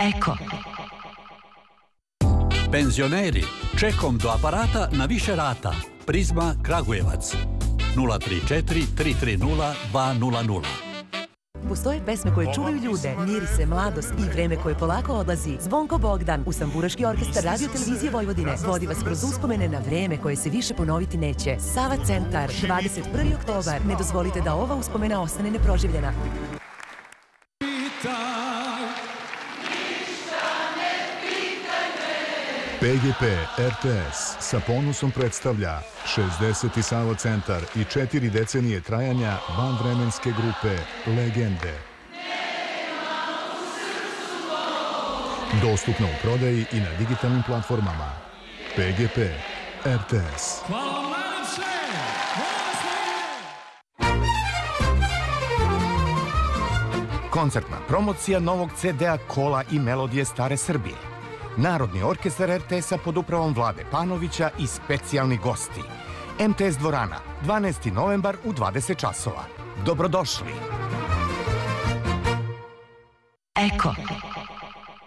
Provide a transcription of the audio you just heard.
Eko. Penzioneri, čekom do aparata na više rata. Prizma Kragujevac 034 330 200. Postoje pesme koje čuvaju ljude, mirise, mladost i vreme koje polako odlazi. Zvonko Bogdan, Usamburaški orkestar Radio Televizije Vojvodine, vodi vas kroz uspomene na vreme koje se više ponoviti neće. Sava Centar, 21. oktobar. Ne dozvolite da ova uspomena ostane neproživljena. PGP RTS sa ponosom predstavlja 60. Sava Centar i 4 decenije trajanja vanvremenske grupe Legende. Dostupno u prodaji i na digitalnim platformama. PGP RTS. Koncertna promocija novog CD-a Kola i melodije Stare Srbije. Narodni orkestar RTS-a pod upravom Vlade Panovića i specijalni gosti. MTS dvorana, 12. novembar u 20 časova. Dobrodošli! Eko.